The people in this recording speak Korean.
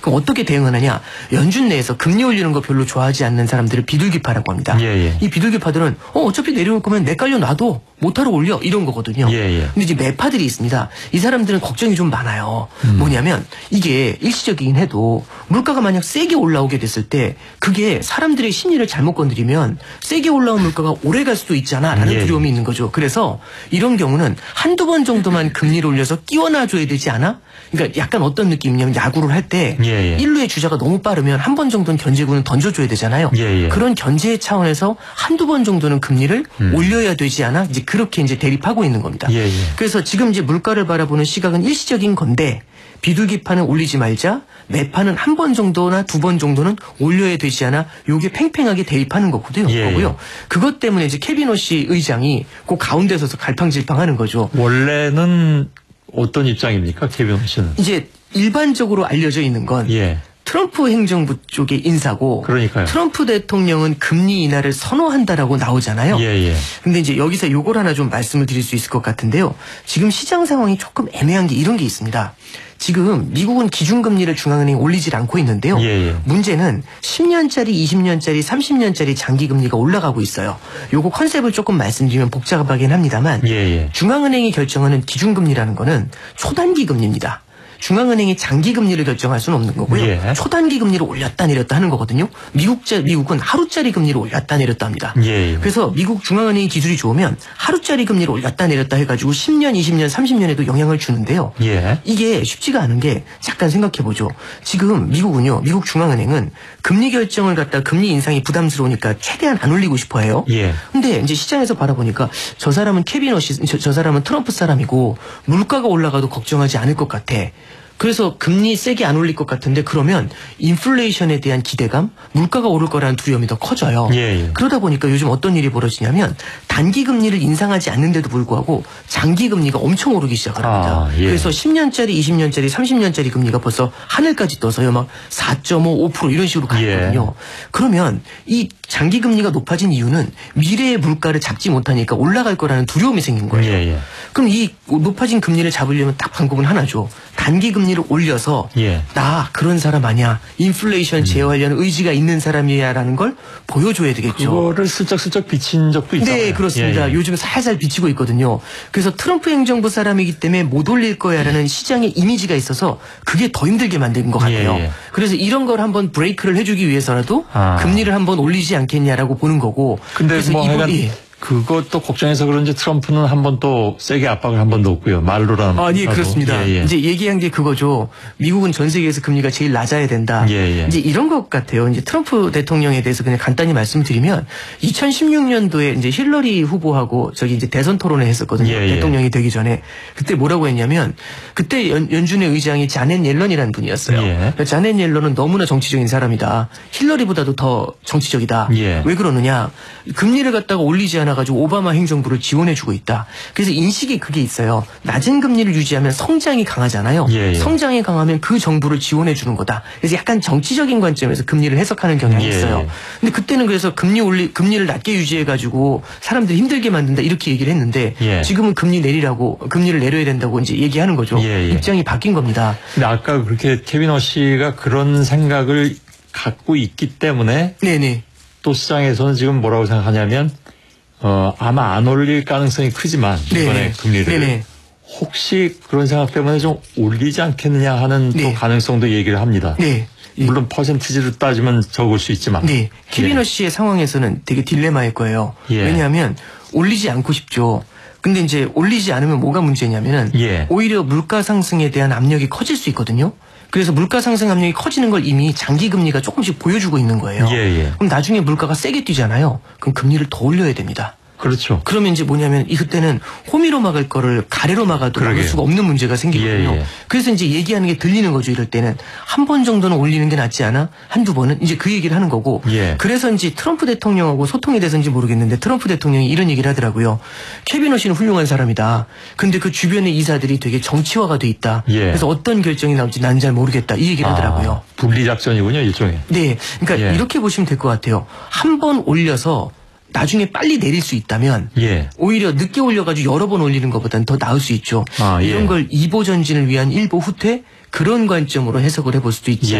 그럼 어떻게 대응하느냐? 연준 내에서 금리 올리는 거 별로 좋아하지 않는 사람들을 비둘기파라고 합니다. 이 비둘기파들은 어차피 내려올 거면 내 깔려 놔도 못하러 올려 이런 거거든요. 근데 이제 매파들이 있습니다. 이 사람들은 걱정이 좀 많아요. 뭐냐면 이게 일시적이긴 해도 물가가 만약 세게 올라오게 됐을 때 그게 사람들의 심리를 잘못 건드리면 세게 올라온 물가가 오래 갈 수도 있잖아라는 두려움이 있는 거죠. 그래서 이런 경우는 한두 번 정도만 금리를 올려서 끼워놔줘야 되지 않아? 그러니까 약간 어떤 느낌이냐면 야구를 할 때 1루의 주자가 너무 빠르면 한 번 정도는 견제구는 던져줘야 되잖아요. 그런 견제 차원에서 한두 번 정도는 금리를 올려야 되지 않아? 이제 그렇게 이제 대립하고 있는 겁니다. 그래서 지금 이제 물가를 바라보는 시각은 일시적인 건데 비둘기파는 올리지 말자, 매파는 한 번 정도나 두 번 정도는 올려야 되지 않아? 요게 팽팽하게 대립하는 거고요. 그것 때문에 이제 케빈 워시 의장이 그 가운데 서서 갈팡질팡하는 거죠. 원래는 어떤 입장입니까, 케빈 워시는? 이제 일반적으로 알려져 있는 건 트럼프 행정부 쪽의 인사고 그러니까요. 트럼프 대통령은 금리 인하를 선호한다라고 나오잖아요. 근데 이제 여기서 요걸 하나 좀 말씀을 드릴 수 있을 것 같은데요. 지금 시장 상황이 조금 애매한 게 이런 게 있습니다. 지금 미국은 기준금리를 중앙은행이 올리질 않고 있는데요. 문제는 10년짜리, 20년짜리, 30년짜리 장기금리가 올라가고 있어요. 요거 컨셉을 조금 말씀드리면 복잡하긴 합니다만 중앙은행이 결정하는 기준금리라는 거는 초단기 금리입니다. 중앙은행이 장기 금리를 결정할 수는 없는 거고요. 초단기 금리를 올렸다 내렸다 하는 거거든요. 미국은 하루짜리 금리를 올렸다 내렸다 합니다. 그래서 미국 중앙은행이 기술이 좋으면 하루짜리 금리를 올렸다 내렸다 해가지고 10년, 20년, 30년에도 영향을 주는데요. 이게 쉽지가 않은 게 잠깐 생각해보죠. 지금 미국 중앙은행은 금리 결정을 갖다 금리 인상이 부담스러우니까 최대한 안 올리고 싶어해요. 근데 이제 시장에서 바라보니까 저 사람은 케빈 워시, 저 사람은 트럼프 사람이고 물가가 올라가도 걱정하지 않을 것 같아. 그래서 금리 세게 안 올릴 것 같은데 그러면 인플레이션에 대한 기대감, 물가가 오를 거라는 두려움이 더 커져요. 그러다 보니까 요즘 어떤 일이 벌어지냐면 단기 금리를 인상하지 않는데도 불구하고 장기 금리가 엄청 오르기 시작합니다. 그래서 10년짜리, 20년짜리, 30년짜리 금리가 벌써 하늘까지 떠서요. 막 4.5, 5% 이런 식으로 가거든요. 그러면 이 장기 금리가 높아진 이유는 미래의 물가를 잡지 못하니까 올라갈 거라는 두려움이 생긴 거예요. 그럼 이 높아진 금리를 잡으려면 딱 방법은 하나죠. 단기 금리를 올려서 나 그런 사람 아니야. 인플레이션 제어하려는 의지가 있는 사람이야라는 걸 보여줘야 되겠죠. 그거를 슬쩍슬쩍 비친 적도 있잖아요. 네, 그렇습니다. 요즘 살살 비치고 있거든요. 그래서 트럼프 행정부 사람이기 때문에 못 올릴 거야라는 시장의 이미지가 있어서 그게 더 힘들게 만든 것 같아요. 그래서 이런 걸 한번 브레이크를 해주기 위해서라도 금리를 한번 올리지 않겠냐라고 보는 거고. 근데 뭐 그것도 걱정해서 그런지 트럼프는 한 번 또 세게 압박을 한 번 넣었고요. 말로라도. 예, 그렇습니다. 이제 얘기한 게 그거죠. 미국은 전 세계에서 금리가 제일 낮아야 된다. 이제 이런 것 같아요. 이제 트럼프 대통령에 대해서 그냥 간단히 말씀드리면 2016년도에 이제 힐러리 후보하고 저기 이제 대선 토론을 했었거든요. 대통령이 되기 전에. 그때 뭐라고 했냐면 그때 연준의 의장이 자넷 옐런이라는 분이었어요. 자넷 옐런은 너무나 정치적인 사람이다. 힐러리보다도 더 정치적이다. 왜 그러느냐. 금리를 갖다가 올리지 않아 가지고 오바마 행정부를 지원해주고 있다. 그래서 인식이 그게 있어요. 낮은 금리를 유지하면 성장이 강하잖아요. 성장이 강하면 그 정부를 지원해주는 거다. 그래서 약간 정치적인 관점에서 금리를 해석하는 경향이 있어요. 근데 그때는 그래서 금리를 낮게 유지해가지고 사람들이 힘들게 만든다 이렇게 얘기를 했는데 지금은 금리를 내려야 된다고 이제 얘기하는 거죠. 입장이 바뀐 겁니다. 근데 아까 그렇게 케빈 워시가 그런 생각을 갖고 있기 때문에 또 시장에서는 지금 뭐라고 생각하냐면 아마 안 올릴 가능성이 크지만 이번에 금리를 혹시 그런 생각 때문에 좀 올리지 않겠느냐 하는 또 가능성도 얘기를 합니다. 물론 퍼센티지로 따지면 적을 수 있지만. 케빈 워시의 상황에서는 되게 딜레마일 거예요. 왜냐하면 올리지 않고 싶죠. 근데 이제 올리지 않으면 뭐가 문제냐면은 오히려 물가 상승에 대한 압력이 커질 수 있거든요. 그래서 물가 상승 압력이 커지는 걸 이미 장기 금리가 조금씩 보여주고 있는 거예요. 그럼 나중에 물가가 세게 뛰잖아요. 그럼 금리를 더 올려야 됩니다. 그렇죠. 그러면 이제 뭐냐면 그때는 호미로 막을 거를 가래로 막아도 막을 수가 없는 문제가 생기거든요. 그래서 이제 얘기하는 게 들리는 거죠. 이럴 때는 한 번 정도는 올리는 게 낫지 않아? 한두 번은 이제 그 얘기를 하는 거고. 그래서 이제 트럼프 대통령하고 소통이 돼서인지 모르겠는데 트럼프 대통령이 이런 얘기를 하더라고요. 케빈 워시는 훌륭한 사람이다. 근데 그 주변의 이사들이 되게 정치화가 돼 있다. 그래서 어떤 결정이 나올지 난 잘 모르겠다. 이 얘기를 하더라고요. 분리작전이군요, 일종의. 그러니까 이렇게 보시면 될 것 같아요. 한 번 올려서 나중에 빨리 내릴 수 있다면 오히려 늦게 올려가지고 여러 번 올리는 것보다는 더 나을 수 있죠. 이런 걸 2보 전진을 위한 1보 후퇴 그런 관점으로 해석을 해볼 수도 있지